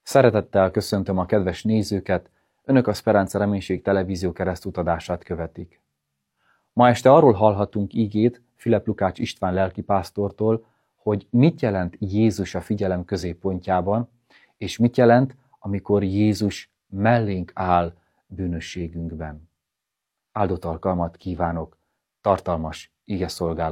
Szeretettel köszöntöm a kedves nézőket, Önök a Speranza Reménység televízió keresztutadását követik. Ma este arról hallhatunk ígét Fülep Lukács István lelkipásztortól, hogy mit jelent Jézus a figyelem középpontjában, és mit jelent, amikor Jézus mellénk áll bűnösségünkben. Áldott alkalmat kívánok, tartalmas igeszolgálat